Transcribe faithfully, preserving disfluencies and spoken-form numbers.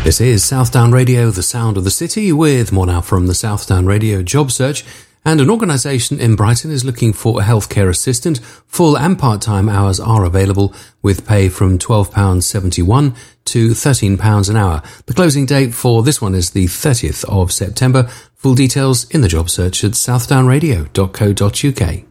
This is Southdown Radio, the sound of the city, with more now from the Southdown Radio job search. And an organisation in Brighton is looking for a healthcare assistant. Full and part-time hours are available, with pay from twelve pounds seventy-one to thirteen pounds an hour. The closing date for this one is the thirtieth of September. Full details in the job search at southdown radio dot co dot uk.